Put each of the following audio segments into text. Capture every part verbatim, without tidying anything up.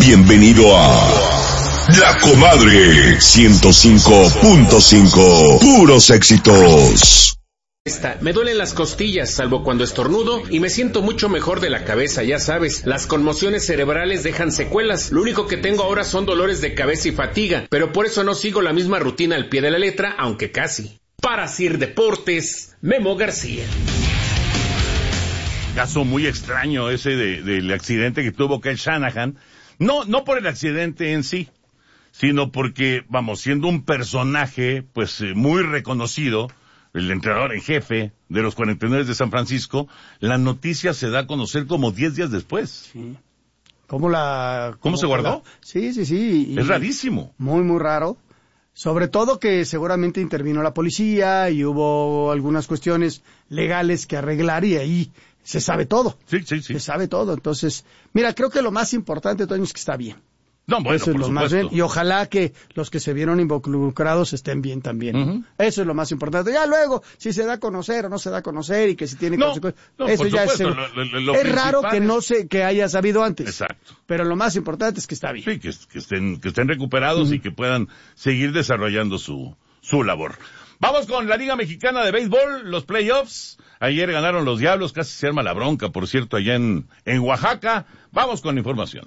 Bienvenido a La Comadre ciento cinco punto cinco. Puros éxitos. Esta, me duelen las costillas, salvo cuando estornudo, y me siento mucho mejor de la cabeza, ya sabes. Las conmociones cerebrales dejan secuelas. Lo único que tengo ahora son dolores de cabeza y fatiga, pero por eso no sigo la misma rutina al pie de la letra, aunque casi. Para Sir Deportes, Memo García. Caso muy extraño ese de, del accidente que tuvo Kyle Shanahan. No, no por el accidente en sí, sino porque, vamos, siendo un personaje, pues, eh, muy reconocido, el entrenador en jefe de los cuarenta y nueve de San Francisco, la noticia se da a conocer como diez días después. Sí. ¿Cómo la... ¿Cómo se guardó? La... Sí, sí, sí. Y es rarísimo. Muy, muy raro. Sobre todo que seguramente intervino la policía y hubo algunas cuestiones legales que arreglar y ahí se sabe todo. Sí, sí, sí. Se sabe todo. Entonces, mira, creo que lo más importante, Toño, es que está bien. No, bueno, Eso es por lo supuesto. más bien, y ojalá que los que se vieron involucrados estén bien también. Uh-huh. Eso es lo más importante. Ya luego, si se da a conocer o no se da a conocer y que si tiene no, consecuencias, no, eso ya supuesto, es... Lo, lo, lo es raro que es... no se que haya sabido antes. Exacto. Pero lo más importante es que está bien. Sí, que, que estén que estén recuperados uh-huh. y que puedan seguir desarrollando su su labor. Vamos con la Liga Mexicana de Béisbol, los playoffs. Ayer ganaron los Diablos, casi se arma la bronca, por cierto, allá en, en Oaxaca. Vamos con la información.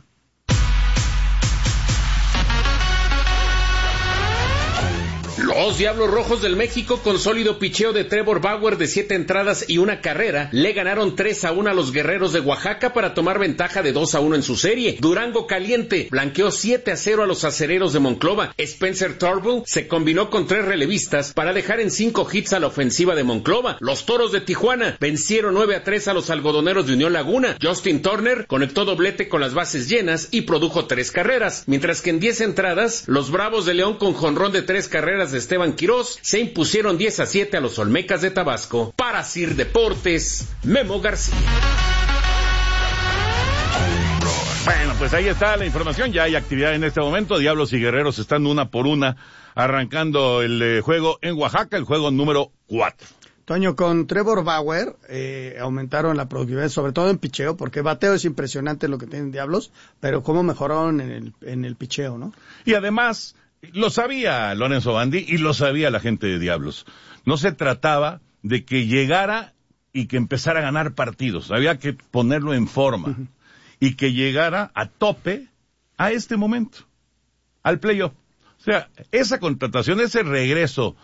Los Diablos Rojos del México, con sólido picheo de Trevor Bauer de siete entradas y una carrera, le ganaron tres a uno a los Guerreros de Oaxaca para tomar ventaja de dos a uno en su serie. Durango Caliente blanqueó siete a cero a los Acereros de Monclova. Spencer Turnbull se combinó con tres relevistas para dejar en cinco hits a la ofensiva de Monclova. Los Toros de Tijuana vencieron nueve a tres a los Algodoneros de Unión Laguna. Justin Turner conectó doblete con las bases llenas y produjo tres carreras, mientras que en diez entradas, los Bravos de León, con jonrón de tres carreras de Esteban Quirós, se impusieron diez a siete a los Olmecas de Tabasco. Para Sir Deportes, Memo García. Bueno, pues ahí está la información, ya hay actividad en este momento, Diablos y Guerreros están una por una arrancando el eh, juego en Oaxaca, el juego número cuatro. Toño, con Trevor Bauer eh, aumentaron la productividad, sobre todo en picheo, porque bateo es impresionante lo que tienen Diablos, pero cómo mejoraron en el, en el picheo, ¿no? Y además, lo sabía Lorenzo Bandi y lo sabía la gente de Diablos. No se trataba de que llegara y que empezara a ganar partidos. Había que ponerlo en forma. Uh-huh. Y que llegara a tope a este momento, al playoff. O sea, esa contratación, ese regreso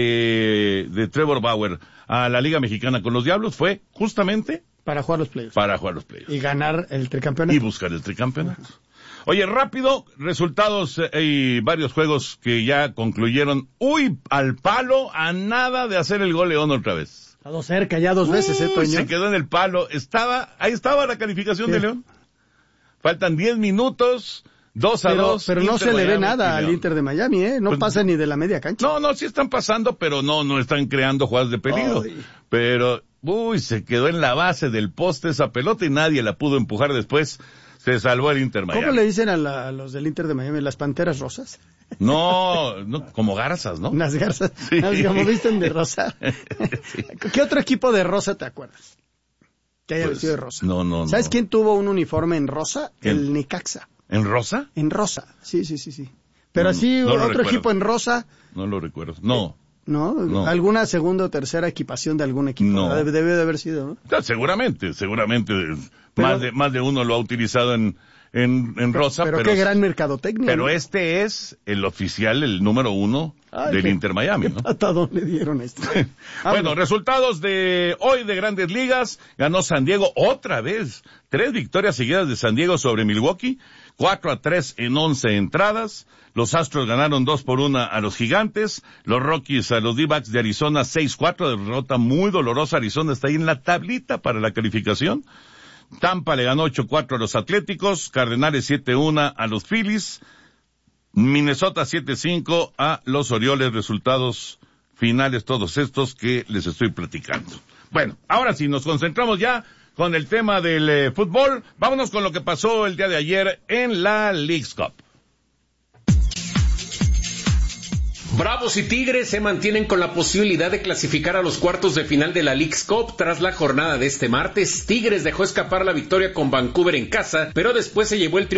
de, de Trevor Bauer a la Liga Mexicana con los Diablos fue justamente para jugar los playoffs. Para jugar los playoffs. Y ganar el tricampeonato. Y buscar el tricampeonato. Uh-huh. Oye, rápido, resultados, hay eh, varios juegos que ya concluyeron. Uy, al palo, a nada de hacer el gol León otra vez. Ha estado cerca ya dos veces, Uy, ¿eh, Toño? Se quedó en el palo. Estaba, ahí estaba la calificación ¿Qué? de León. Faltan diez minutos, dos a dos. Pero no se le ve nada al Inter de Miami, ¿eh? No pues, pasa ni de la media cancha. No, no, sí están pasando, pero no, no están creando jugadas de peligro. Ay. Pero, uy, se quedó en la base del poste esa pelota y nadie la pudo empujar después. Se salvó el Inter Miami. ¿Cómo le dicen a, la, a los del Inter de Miami? ¿Las panteras rosas? No, no, como garzas, ¿no? Unas garzas, sí. Como visten de rosa. Sí. ¿Qué otro equipo de rosa te acuerdas? Que haya pues, vestido de rosa. No, no, ¿Sabes no. quién tuvo un uniforme en rosa? ¿Quién? El Necaxa. ¿En rosa? En rosa, sí, sí, sí, sí. Pero no, así, no otro recuerdo. equipo en rosa. No lo recuerdo, no. ¿No? no. ¿Alguna segunda o tercera equipación de algún equipo? No. Debe, debe de haber sido, ¿no? Ya, seguramente, seguramente. Pero, más de más de uno lo ha utilizado en... En, en rosa, pero, pero qué gran mercadotecnia. Pero ¿no? este es el oficial, el número uno Ay, del qué, Inter Miami, ¿qué ¿no? patadón le dieron a esto? Bueno, resultados de hoy de Grandes Ligas. Ganó San Diego otra vez. Tres victorias seguidas de San Diego sobre Milwaukee. Cuatro a tres en once entradas. Los Astros ganaron dos por una a los Gigantes. Los Rockies a los D-backs de Arizona seis cuatro. Derrota muy dolorosa. Arizona está ahí en la tablita para la calificación. Tampa le ganó ocho cuatro a los Atléticos, Cardenales siete uno a los Phillies, Minnesota siete cinco a los Orioles, resultados finales todos estos que les estoy platicando. Bueno, ahora sí, nos concentramos ya con el tema del eh, fútbol. Vámonos con lo que pasó el día de ayer en la Leagues Cup. Bravos y Tigres se mantienen con la posibilidad de clasificar a los cuartos de final de la Leagues Cup tras la jornada de este martes. Tigres dejó escapar la victoria con Vancouver en casa, pero después se llevó el triunfo